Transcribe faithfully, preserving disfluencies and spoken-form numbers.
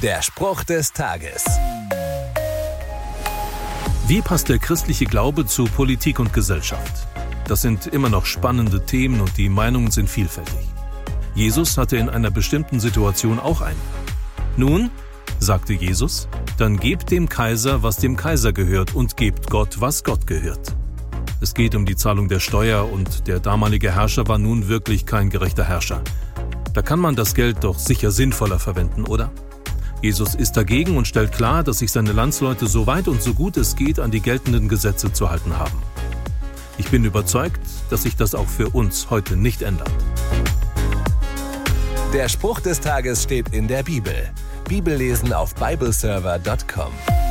Der Spruch des Tages. Wie passt der christliche Glaube zu Politik und Gesellschaft? Das sind immer noch spannende Themen und die Meinungen sind vielfältig. Jesus hatte in einer bestimmten Situation auch einen. Nun, sagte Jesus, dann gebt dem Kaiser, was dem Kaiser gehört, und gebt Gott, was Gott gehört. Es geht um die Zahlung der Steuer und der damalige Herrscher war nun wirklich kein gerechter Herrscher. Da kann man das Geld doch sicher sinnvoller verwenden, oder? Jesus ist dagegen und stellt klar, dass sich seine Landsleute so weit und so gut es geht an die geltenden Gesetze zu halten haben. Ich bin überzeugt, dass sich das auch für uns heute nicht ändert. Der Spruch des Tages steht in der Bibel. Bibellesen auf bibleserver punkt com.